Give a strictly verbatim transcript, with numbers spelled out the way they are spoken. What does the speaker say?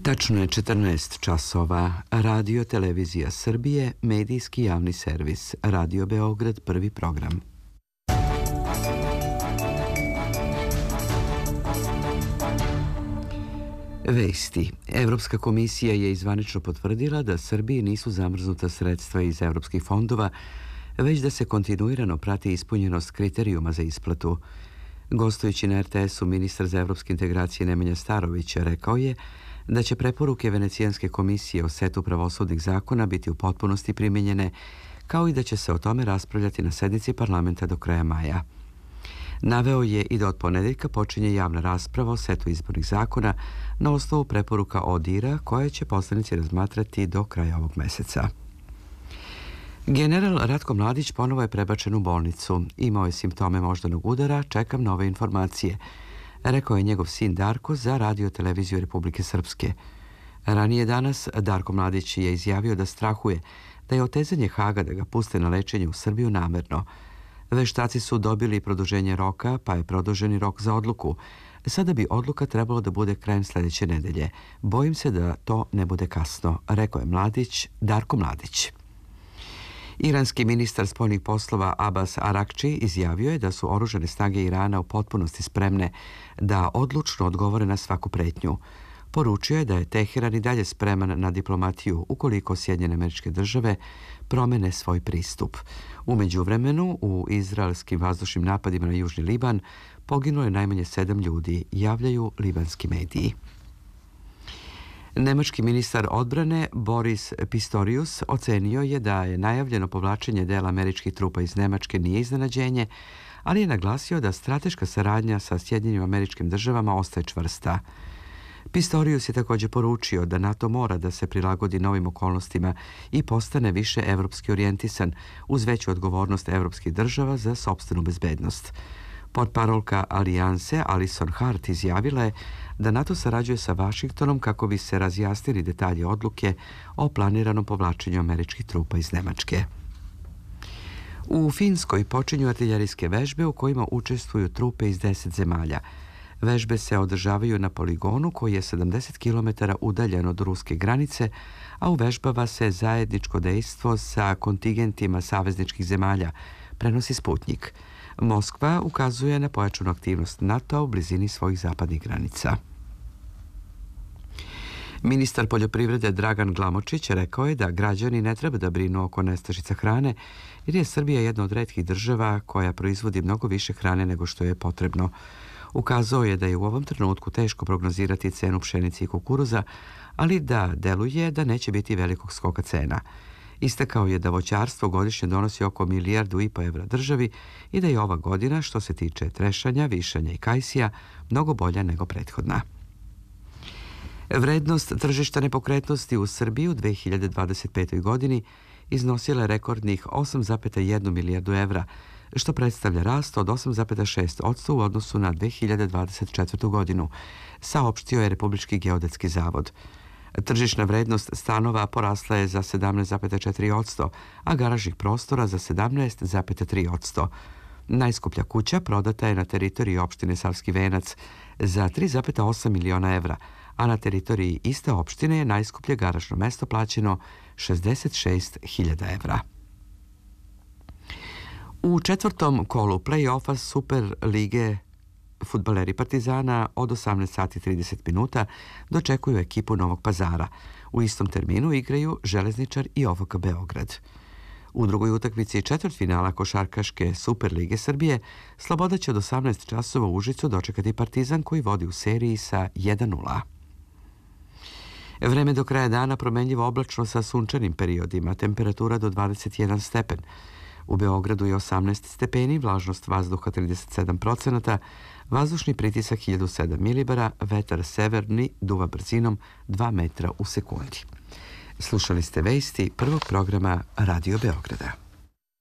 Tačno je četrnaest časova. Radio Televizija Srbije, medijski javni servis. Radio Beograd, prvi program. Vesti. Evropska komisija je zvanično potvrdila da Srbiji nisu zamrznuta sredstva iz evropskih fondova, već da se kontinuirano prati ispunjenost kriterijuma za isplatu. Gostujući na er te esu, ministar za evropske integracije Nemanja Starović rekao je da će preporuke Venecijanske komisije o setu pravosudnih zakona biti u potpunosti primijenjene, kao i da će se o tome raspravljati na sednici parlamenta do kraja maja. Naveo je i da od ponedeljka počinje javna rasprava o setu izbornih zakona na osnovu preporuka ODIR-a koje će poslanici razmatrati do kraja ovog meseca. General Ratko Mladić ponovo je prebačen u bolnicu. Imao je simptome moždanog udara, čekam nove informacije, rekao je njegov sin Darko za Radio Televiziju Republike Srpske. Ranije danas Darko Mladić je izjavio da strahuje da je otezanje Haga da ga puste na lečenje u Srbiju namerno. Veštaci su dobili produženje roka, pa je produženi rok za odluku. Sada bi odluka trebalo da bude krajem sljedeće nedelje. Bojim se da to ne bude kasno, rekao je Mladić, Darko Mladić. Iranski ministar spoljnih poslova Abbas Arakči izjavio je da su oružane snage Irana u potpunosti spremne da odlučno odgovore na svaku pretnju. Poručio je da je Teheran i dalje spreman na diplomatiju ukoliko Sjedinjene Američke Države promene svoj pristup. U međuvremenu, u izraelskim vazdušnim napadima na Južni Liban poginulo je najmanje sedam ljudi, javljaju libanski mediji. Nemački ministar odbrane Boris Pistorius ocenio je da je najavljeno povlačenje dela američkih trupa iz Nemačke nije iznenađenje, ali je naglasio da strateška saradnja sa Sjedinjenim Američkim Državama ostaje čvrsta. Pistorius je također poručio da NATO mora da se prilagodi novim okolnostima i postane više evropski orijentisan uz veću odgovornost evropskih država za sopstvenu bezbednost. Portparolka Alijanse Alison Hart izjavila je da NATO sarađuje sa Vašingtonom kako bi se razjasnili detalji odluke o planiranom povlačenju američkih trupa iz Nemačke. U Finskoj počinju artiljerijske vežbe u kojima učestvuju trupe iz deset zemalja. Vežbe se održavaju na poligonu koji je sedamdeset kilometara udaljen od ruske granice, a uvežbava se zajedničko dejstvo sa kontingentima savezničkih zemalja, prenosi Sputnjik. Moskva ukazuje na pojačanu aktivnost NATO u blizini svojih zapadnih granica. Ministar poljoprivrede Dragan Glamočić rekao je da građani ne treba da brinu oko nestašica hrane, jer je Srbija jedna od retkih država koja proizvodi mnogo više hrane nego što je potrebno. Ukazao je da je u ovom trenutku teško prognozirati cenu pšenice i kukuruza, ali da deluje da neće biti velikog skoka cena. Istakao je da voćarstvo godišnje donosi oko milijardu i po evra državi i da je ova godina, što se tiče trešanja, višanja i kajsija, mnogo bolja nego prethodna. Vrednost tržišta nepokretnosti u Srbiji u dve hiljade dvadeset petoj. godini iznosila je rekordnih osam zarez jedna milijardu evra, što predstavlja rast od osam zarez šest posto u odnosu na dve hiljade dvadeset četvrtu. godinu, saopštio je Republički geodetski zavod. Tržišna vrednost stanova porasla je za sedamnaest zarez četiri posto, a garažnih prostora za sedamnaest zarez tri posto. Najskuplja kuća prodata je na teritoriji opštine Savski Venac za tri zarez osam miliona evra, a na teritoriji iste opštine je najskuplje garažno mesto plaćeno šezdeset šest hiljada evra. U četvrtom kolu play-offa Super lige fudbaleri Partizana od osamnaest sati i trideset minuta dočekuju ekipu Novog Pazara. U istom terminu igraju Železničar i O F K Beograd. U drugoj utakmici četvrtfinala košarkaške Super lige Srbije Sloboda će od osamnaest časova u Užicu dočekati Partizan koji vodi u seriji sa jedan nula. Vreme do kraja dana promenljivo oblačno sa sunčanim periodima, temperatura do dvadeset jedan stepen. U Beogradu je osamnaest stepeni, vlažnost vazduha trideset sedam procenata, vazdušni pritisak hiljadu sedam milibara, vetar severni duva brzinom dva metra u sekundi. Slušali ste vesti prvog programa Radio Beograda.